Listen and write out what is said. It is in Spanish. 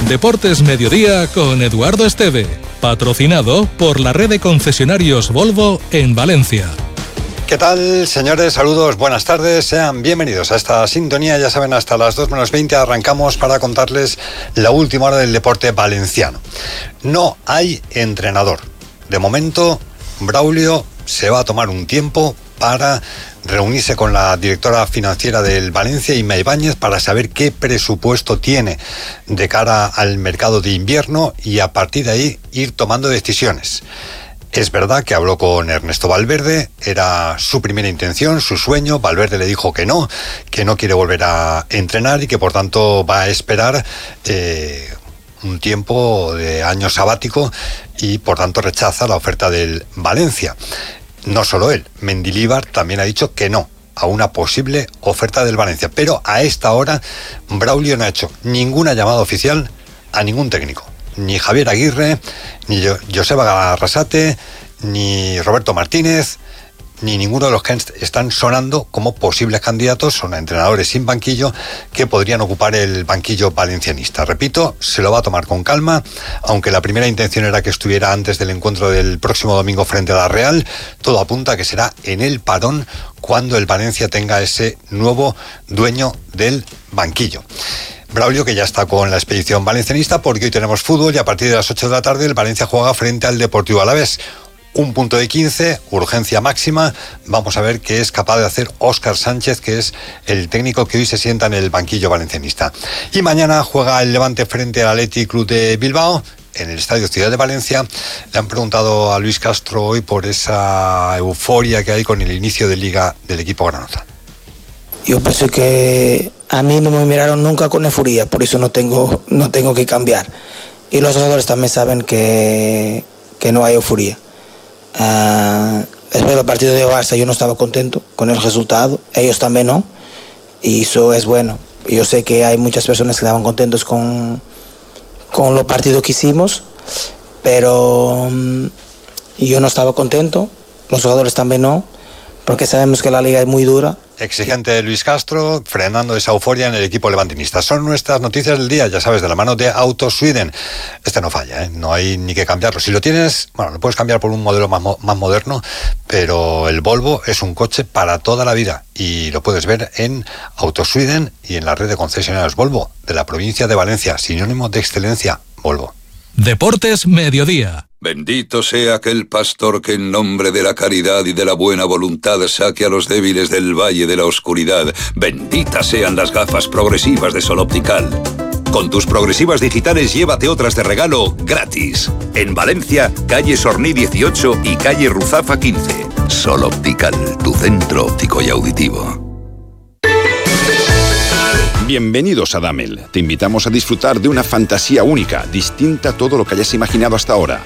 Deportes Mediodía con Eduardo Esteve, patrocinado por la red de concesionarios Volvo en Valencia. ¿Qué tal, señores? Saludos, buenas tardes, sean bienvenidos a esta sintonía. Ya saben, hasta las 2 menos 20 arrancamos para contarles la última hora del deporte valenciano. No hay entrenador. De momento, Braulio se va a tomar un tiempo para reunirse con la directora financiera del Valencia, Inma Ibáñez, para saber qué presupuesto tiene de cara al mercado de invierno y a partir de ahí ir tomando decisiones. Es verdad que habló con Ernesto Valverde, era su primera intención, su sueño. Valverde le dijo que no quiere volver a entrenar y que por tanto va a esperar un tiempo de año sabático y por tanto rechaza la oferta del Valencia. No solo él, Mendilibar también ha dicho que no a una posible oferta del Valencia, pero a esta hora Braulio no ha hecho ninguna llamada oficial a ningún técnico. Ni Javier Aguirre, ni Joseba Arrasate, ni Roberto Martínez, ni ninguno de los que están sonando como posibles candidatos. Son entrenadores sin banquillo que podrían ocupar el banquillo valencianista. Repito, se lo va a tomar con calma, aunque la primera intención era que estuviera antes del encuentro del próximo domingo frente a la Real. Todo apunta a que será en el parón cuando el Valencia tenga ese nuevo dueño del banquillo. Braulio, que ya está con la expedición valencianista, porque hoy tenemos fútbol y a partir de las 8 de la tarde el Valencia juega frente al Deportivo Alavés. Un punto de 15, urgencia máxima. Vamos a ver qué es capaz de hacer Óscar Sánchez, que es el técnico que hoy se sienta en el banquillo valencianista. Y mañana juega el Levante frente al Athletic Club de Bilbao en el Estadio Ciudad de Valencia. Le han preguntado a Luis Castro hoy por esa euforia que hay con el inicio de Liga del equipo granota. Yo pensé que a mí no me miraron nunca con euforia, por eso no tengo que cambiar. Y los jugadores también saben que no hay euforia. Después del partido de Barça yo no estaba contento con el resultado, ellos también no, y eso es bueno. Yo sé que hay muchas personas que estaban contentos con los partidos que hicimos, pero yo no estaba contento, los jugadores también no, porque sabemos que la liga es muy dura. Exigente Luis Castro, frenando esa euforia en el equipo levantinista. Son nuestras noticias del día, ya sabes, de la mano de Auto Sweden. Este no falla, ¿eh? No hay ni que cambiarlo. Si lo tienes, bueno, lo puedes cambiar por un modelo más moderno, pero el Volvo es un coche para toda la vida y lo puedes ver en Auto Sweden y en la red de concesionarios Volvo de la provincia de Valencia, sinónimo de excelencia, Volvo. Deportes Mediodía. Bendito sea aquel pastor que en nombre de la caridad y de la buena voluntad saque a los débiles del valle de la oscuridad. Benditas sean las gafas progresivas de Sol Optical. Con tus progresivas digitales llévate otras de regalo gratis. En Valencia, calle Sorní 18 y calle Ruzafa 15. Sol Optical, tu centro óptico y auditivo. Bienvenidos a Damel. Te invitamos a disfrutar de una fantasía única, distinta a todo lo que hayas imaginado hasta ahora.